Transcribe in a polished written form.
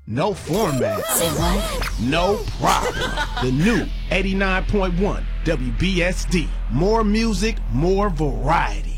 no format. Say what? No problem. The new 89.1 WBSD. More music, more variety.